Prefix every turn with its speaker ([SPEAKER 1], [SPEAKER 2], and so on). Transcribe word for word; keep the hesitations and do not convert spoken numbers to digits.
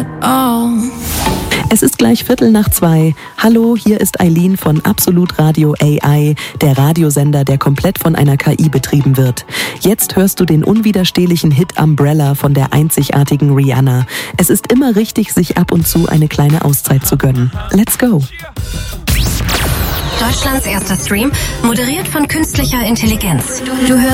[SPEAKER 1] at all.
[SPEAKER 2] Es ist gleich Viertel nach zwei. Hallo, hier ist Eileen von Absolut Radio A I, der Radiosender, der komplett von einer K I betrieben wird. Jetzt hörst du den unwiderstehlichen Hit Umbrella von der einzigartigen Rihanna. Es ist immer richtig, sich ab und zu eine kleine Auszeit zu gönnen. Let's go!
[SPEAKER 3] Deutschlands erster Stream, moderiert von künstlicher Intelligenz. Du hörst